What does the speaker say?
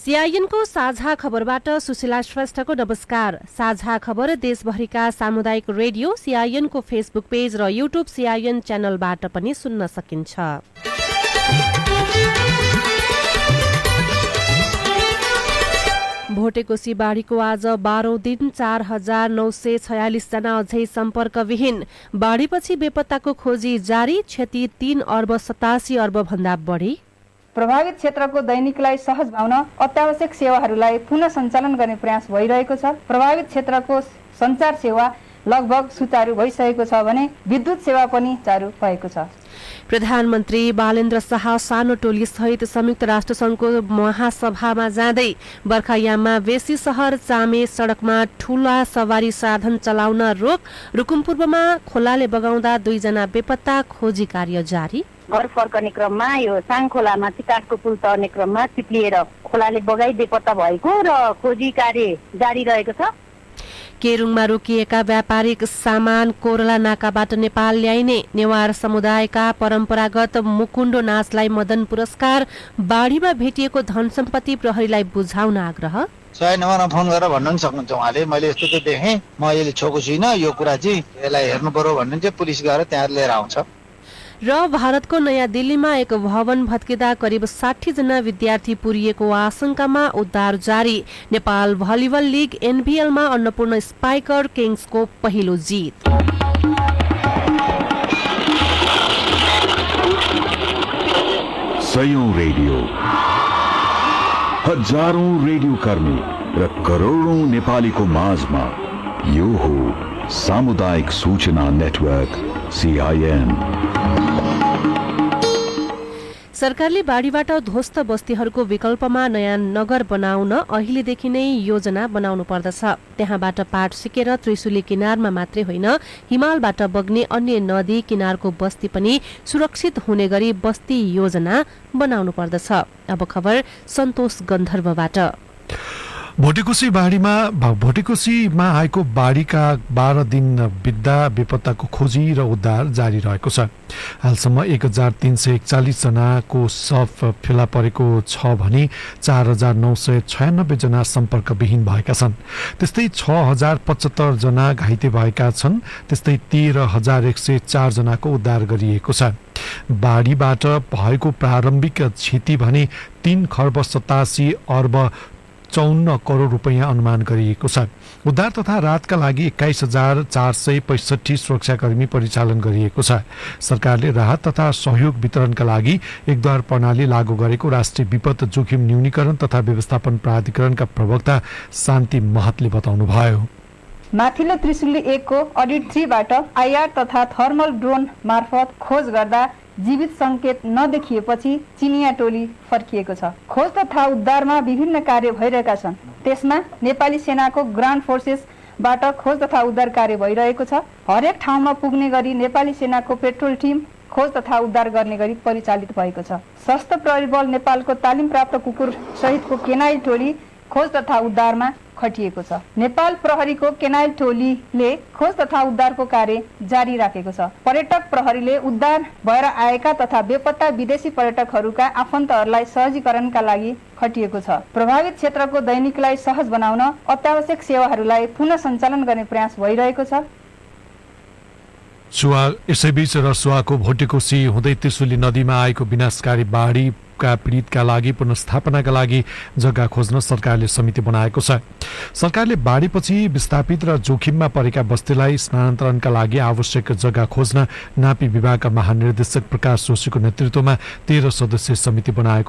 सीआईएनको साझा खबरबाट सुशीला श्रेष्ठको नमस्कार। साझा खबर देशभरिका सामुदायिक रेडियो सीआईएनको फेसबुक पेज र युट्युब सीआईएन च्यानलबाट पनि सुन्न सकिन्छ। भोटेकोशी बाढीको आज 12औं दिन 4,946 जना अझै सम्पर्कविहीन। बाढीपछि बेपत्ताको खोजी जारी, क्षति 3 अर्ब 87 अर्ब भन्दा बढी। प्रभावित क्षेत्रको दैनिकलाई सहज बनाउन अत्यावश्यक सेवाहरूलाई पुनः सञ्चालन गर्ने प्रयास भइरहेको छ। प्रभावित क्षेत्रको सञ्चार सेवा लगभग सुचारू भइसकेको छ भने विद्युत सेवा पनि चालू भएको छ। प्रधानमन्त्री बालेन्द्र शाह सानो टोली सहित संयुक्त राष्ट्रसङ्घको महासभामा जाँदै बर्खायाममा बेसी शहर चामे सडकमा ठूला सवारी साधन चलाउन रोक। रुकुमपूर्वमा खोलाले बगाउँदा 2 जना बेपत्ता, खोजी कार्य जारी। घर फर्कने क्रममा यो साङखोलामा काठको पुल तर्ने क्रममा चिप्लिएर खोलाले बगाई बेपत्ता भएको र खोजी कार्य जारी रहेको छ। केरुङमा रोकिएका व्यापारिक सामान कोरला नाकाबाट नेपाल ल्याइने। नेवार समुदायका परम्परागत मुकुण्डो नाचलाई मदन पुरस्कार। बाढीमा भेटिएको धन सम्पत्ति प्रहरीलाई बुझाउन आग्रह। 100 नम्बरमा फोन गरेर भन्न पनि सक्नुहुन्छ उहाँले, मैले यस्तो चाहिँ देखेँ, म यसले छोएको छुइनँ, यो कुरा चाहिँ यसलाई हेर्नु पर्यो भन्ने चाहिँ पुलिस गएर त्यहाँ लिएर आउँछ। र भारतको नयाँ दिल्लीमा एक भवन भत्किँदा करिब 60 जना विद्यार्थी पुरिएको आशंकामा उद्धार जारी। Nepal volleyball league एनबीएलमा Annapurna spiker किङ्सको पहिलो जित। सयौं रेडियो, हजारौं रेडियो कर्मी र करोडौं नेपालीको माझमा यो हो सामुदायिक सूचना नेटवर्क सीआईएन। सरकारले बाढीबाट ध्वस्त बस्तीहरूको विकल्पमा नयाँ नगर बनाउन अहिलेदेखि नै योजना बनाउनु पर्दछ। त्यहाँबाट पाठ सिकेर त्रिशुली किनारमा मात्रै होइन, हिमालबाट बग्ने अन्य नदी किनारको बस्ती पनि सुरक्षित हुने गरी बस्ती योजना बनाउनु पर्दछ। अब खबर सन्तोष गन्धर्वबाट। भोटेकोशीमा आएको बाढीका 12 दिन बित्दा बेपत्ताको खोजी र उद्धार जारी रहेको छ। हालसम्म 1341 जनाको शव फेला परेको छ भने 4996 जना सम्पर्कविहीन भएका छन्। त्यस्तै 6075 जना घाइते भएका छन्। त्यस्तै 13104 जनाको उद्धार गरिएको छ। बाढीबाट भएको प्रारम्भिक क्षति भने 3 खर्ब 87 अर्ब 54 करोड रुपैयाँ अनुमान गरिएको छ। उद्धार तथा राहतका लागि 21465 सुरक्षाकर्मी परिचालन गरिएको छ। सरकारले राहत तथा सहयोग वितरणका लागि एकद्वार प्रणाली लागू गरेको राष्ट्रिय विपद जोखिम न्यूनीकरण तथा व्यवस्थापन प्राधिकरणका प्रवक्ता शान्ति महतले बताउनुभयो। माथिल्लो त्रिशुली 1 को अडिट 3 बाट आईआर तथा थर्मल ड्रोन मार्फत खोज गर्दा जीवित संकेत नदेखिएपछि चिनिया टोली फर्किएको छ। खोज तथा उद्धारमा विभिन्न कार्य भइरहेका छन्। त्यसमा नेपाली सेनाको ग्राउन्ड फोर्सेसबाट खोज तथा उद्धार कार्य भइरहेको छ। हरेक ठाउँमा पुग्ने गरी नेपाली सेनाको पेट्रोल टिम खोज तथा उद्धार गर्ने गरी परिचालित भएको छ। सशस्त्र प्रहरी बल नेपालको तालिम प्राप्त कुकुर सहितको केनाइल टोली खोज तथा उद्धारमा खटिएको छ। नेपाल प्रहरीको केनाइल टोलीले खोज तथा उद्धारको कार्य जारी राखेको छ। पर्यटक प्रहरीले उद्धार भएर आएका तथा बेपत्ता विदेशी पर्यटकहरूका आफन्तहरूलाई सहजीकरणका लागि खटिएको छ। प्रभावित क्षेत्रको दैनिकलाई सहज बनाउन अत्यावश्यक सेवाहरूलाई पुनः सञ्चालन गर्ने प्रयास भइरहेको छ। यसैबीच रसुवाको भोटेकोशी हुँदै त्रिशुली नदीमा आएको विनाशकारी बाढीका पीडितका लागि पुनर्स्थापनाका लागि जग्गा खोज्न सरकारले समिति बनाएको छ। सरकारले बाढीपछि विस्थापित र जोखिममा परेका बस्तीलाई स्थानान्तरणका लागि आवश्यक जग्गा खोज्न नापी विभागका महानिर्देशक प्रकाश जोशीको नेतृत्वमा 13 सदस्यीय समिति बनाएको